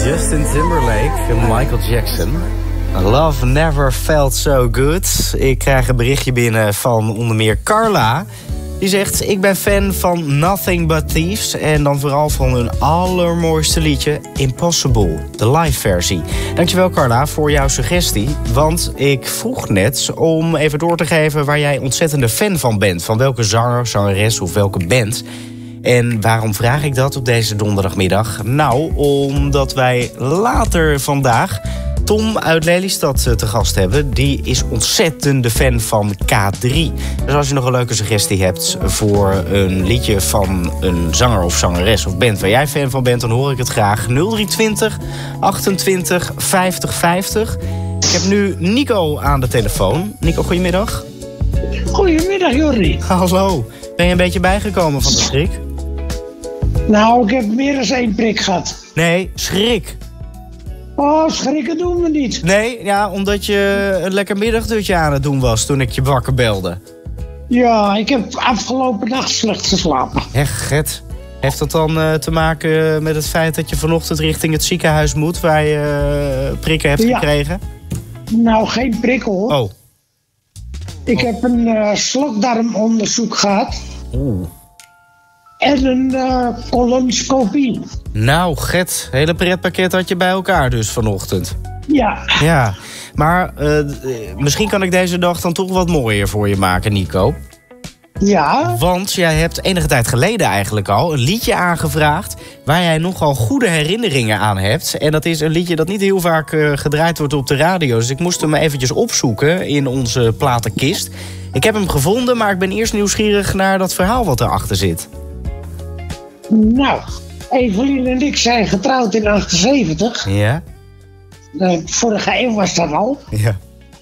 Justin Timberlake en Michael Jackson. Love never felt so good. Ik krijg een berichtje binnen van onder meer Carla. Die zegt, ik ben fan van Nothing But Thieves. En dan vooral van hun allermooiste liedje, Impossible, de live versie. Dankjewel Carla voor jouw suggestie. Want ik vroeg net om even door te geven waar jij ontzettende fan van bent. Van welke zanger, zangeres of welke band. En waarom vraag ik dat op deze donderdagmiddag? Nou, omdat wij later vandaag Tom uit Lelystad te gast hebben. Die is ontzettende fan van K3. Dus als je nog een leuke suggestie hebt voor een liedje van een zanger of zangeres of band waar jij fan van bent, dan hoor ik het graag. 0320 28 50 50. Ik heb nu Nico aan de telefoon. Nico, goedemiddag. Goedemiddag, Jordi. Hallo. Ben je een beetje bijgekomen van de schrik? Nou, ik heb meer dan 1 prik gehad. Nee, schrik. Oh, schrikken doen we niet. Nee, ja, omdat je een lekker middagdutje aan het doen was toen ik je wakker belde. Ja, ik heb afgelopen nacht slecht geslapen. Echt, Gert. Heeft dat dan te maken met het feit dat je vanochtend richting het ziekenhuis moet, waar je prikken hebt gekregen? Nou, geen prikken hoor. Oh. Ik heb een slokdarmonderzoek gehad. Oeh. En een colonscopie. Nou, Gert, hele pretpakket had je bij elkaar dus vanochtend. Ja. Ja, maar misschien kan ik deze dag dan toch wat mooier voor je maken, Nico. Ja. Want jij hebt enige tijd geleden eigenlijk al een liedje aangevraagd waar jij nogal goede herinneringen aan hebt. En dat is een liedje dat niet heel vaak gedraaid wordt op de radio. Dus ik moest hem eventjes opzoeken in onze platenkist. Ik heb hem gevonden, maar ik ben eerst nieuwsgierig naar dat verhaal wat erachter zit. Nou, Evelien en ik zijn getrouwd in 78. Ja? Vorige eeuw was dat al. Ja.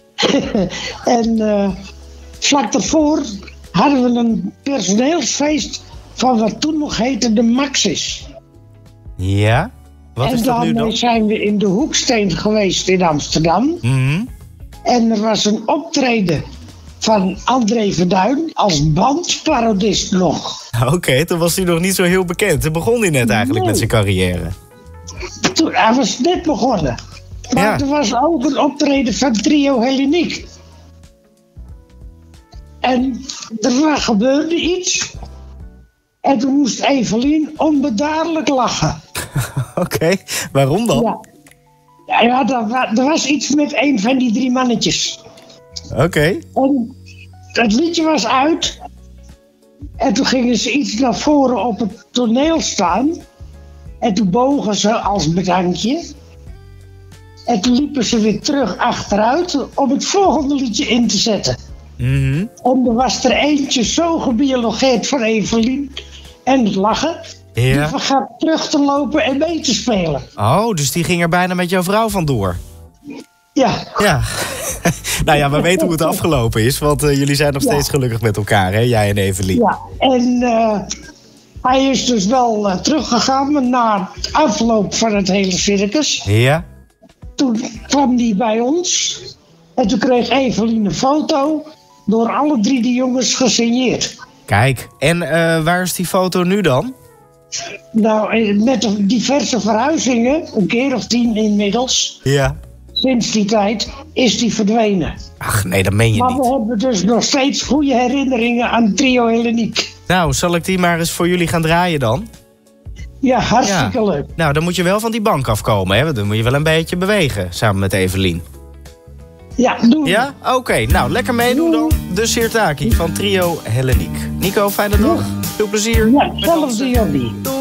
En vlak daarvoor hadden we een personeelsfeest van wat toen nog heette de Maxis. Ja? Wat is dat nu dan? En daarmee zijn we in de Hoeksteen geweest in Amsterdam. Mm-hmm. En er was een optreden van André Verduin als bandparodist nog. Oké, toen was hij nog niet zo heel bekend. Toen begon hij net eigenlijk met zijn carrière. Hij was net begonnen. Maar er was ook een optreden van Trio Helleniek. En er gebeurde iets. En toen moest Evelien onbedaarlijk lachen. Oké, waarom dan? Ja, er was iets met een van die 3 mannetjes. Oké. En het liedje was uit. En toen gingen ze iets naar voren op het toneel staan. En toen bogen ze als bedankje. En toen liepen ze weer terug achteruit om het volgende liedje in te zetten. Mm-hmm. En er was er eentje zo gebiologeerd van Evelien en het lachen. Die vergat terug te lopen en mee te spelen. Oh, dus die ging er bijna met jouw vrouw vandoor. Ja. Ja. Nou ja, we weten hoe het afgelopen is. Want jullie zijn nog steeds gelukkig met elkaar, hè? Jij en Evelien. Ja, en hij is dus wel teruggegaan na het afloop van het hele circus. Ja. Toen kwam hij bij ons. En toen kreeg Evelien een foto door alle 3 de jongens gesigneerd. Kijk, en waar is die foto nu dan? Nou, met diverse verhuizingen, een keer of 10 inmiddels. Ja. Sinds die tijd is die verdwenen. Ach nee, dat meen je niet. Maar we hebben dus nog steeds goede herinneringen aan Trio Helleniek. Nou, zal ik die maar eens voor jullie gaan draaien dan? Ja, hartstikke leuk. Nou, dan moet je wel van die bank afkomen, hè? Dan moet je wel een beetje bewegen, samen met Evelien. Ja, doe. Ja? Oké, nou, lekker meedoen dan. De Sirtaki van Trio Helleniek. Nico, fijne dag. Veel plezier. Ja, hetzelfde, Jordi. Doei.